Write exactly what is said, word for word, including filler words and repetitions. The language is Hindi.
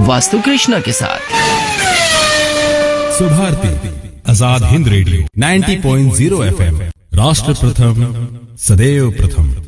वास्तु कृष्णा के साथ। Subharti Azad Hind radio ninety point zero FM, राष्ट्र प्रथम सदैव प्रथम।